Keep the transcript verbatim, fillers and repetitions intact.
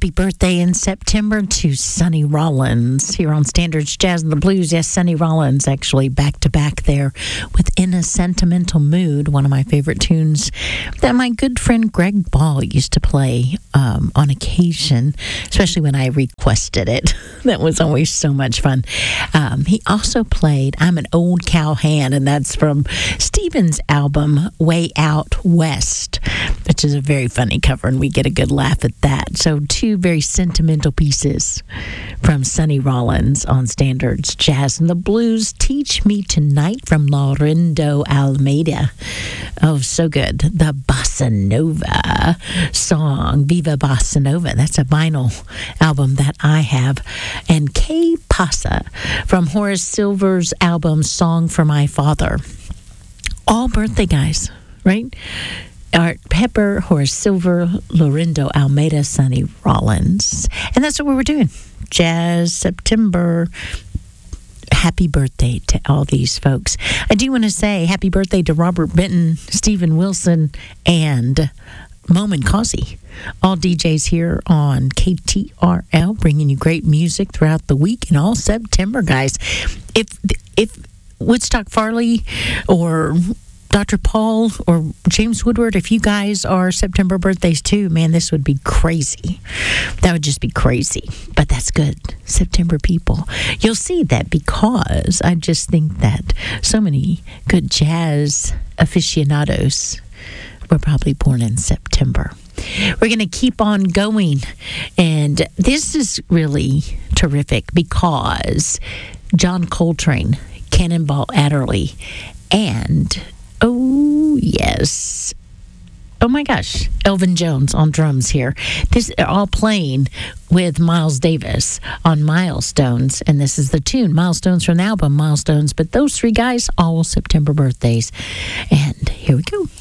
Happy birthday in September to Sonny Rollins here on Standards Jazz and the Blues. Yes, Sonny Rollins actually back to back there with In a Sentimental Mood, one of my favorite tunes that my good friend Greg Ball used to play um, on occasion, especially when I requested it. That was always so much fun. Um, he also played I'm an Old Cowhand, and that's from Steven's album Way Out West, which is a very funny cover, and we get a good laugh at that. So two very sentimental pieces from Sonny Rollins on Standards Jazz and the Blues. Teach Me Tonight from Laurindo Almeida. Oh, so good. The Bossa Nova song, Viva Bossa Nova. That's a vinyl album that I have. And Que Pasa from Horace Silver's album Song for My Father. All birthday guys, right? Art Pepper, Horace Silver, Laurindo Almeida, Sonny Rollins. And that's what we were doing. Jazz September. Happy birthday to all these folks. I do want to say happy birthday to Robert Benton, Stephen Wilson, and Momin Causey. All D Js here on K T R L, bringing you great music throughout the week and all September, guys. If, if Woodstock Farley or Doctor Paul or James Woodward, if you guys are September birthdays too, man, this would be crazy. That would just be crazy. But that's good. September people. You'll see that because I just think that so many good jazz aficionados were probably born in September. We're going to keep on going. And this is really terrific because John Coltrane, Cannonball Adderley, and oh, yes. Oh, my gosh. Elvin Jones on drums here. This are all playing with Miles Davis on Milestones. And this is the tune, Milestones from the album Milestones. But those three guys, all September birthdays. And here we go.